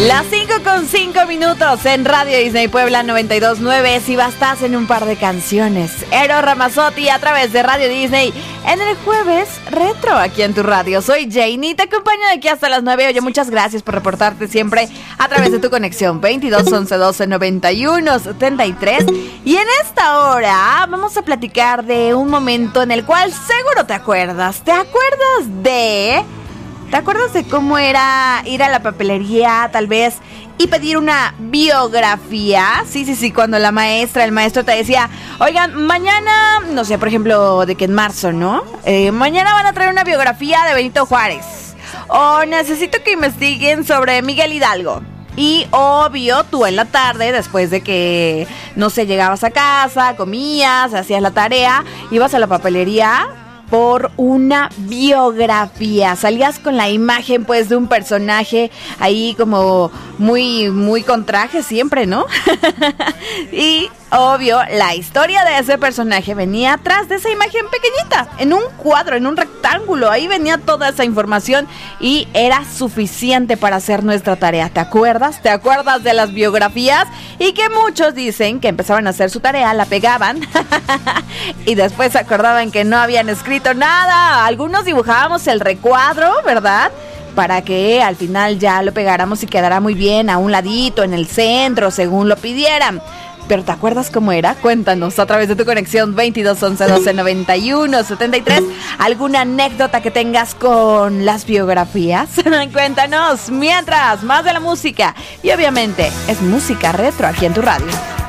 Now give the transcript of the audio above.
Las 5:05 en Radio Disney Puebla 92.9. Si bastas en un par de canciones. Eros Ramazzotti a través de Radio Disney en el jueves retro aquí en tu radio. Soy Jane y te acompaño de aquí hasta las 9. Oye, muchas gracias por reportarte siempre a través de tu conexión 22 11 12 91 73. Y en esta hora vamos a platicar de un momento en el cual seguro te acuerdas. ¿Te acuerdas de cómo era ir a la papelería, tal vez, y pedir una biografía? Sí, cuando el maestro te decía, oigan, mañana, no sé, por ejemplo, de que en marzo, ¿no? Mañana van a traer una biografía de Benito Juárez. O necesito que investiguen sobre Miguel Hidalgo. Y obvio, tú en la tarde, después de que, no sé, llegabas a casa, comías, hacías la tarea, ibas a la papelería por una biografía. Salías con la imagen, pues, de un personaje ahí como muy con traje siempre, ¿no? Y, obvio, la historia de ese personaje venía atrás de esa imagen pequeñita, en un cuadro, en un rectángulo. Ahí venía toda esa información y era suficiente para hacer nuestra tarea. ¿Te acuerdas? ¿Te acuerdas de las biografías? Y que muchos dicen que empezaban a hacer su tarea, la pegaban y después se acordaban que no habían escrito nada. Algunos dibujábamos el recuadro, ¿verdad?, para que al final ya lo pegáramos y quedara muy bien a un ladito, en el centro, según lo pidieran. ¿Pero te acuerdas cómo era? Cuéntanos a través de tu conexión 22 11 12 91 73. ¿Alguna anécdota que tengas con las biografías? Cuéntanos. Mientras, más de la música. Y obviamente es música retro aquí en tu radio.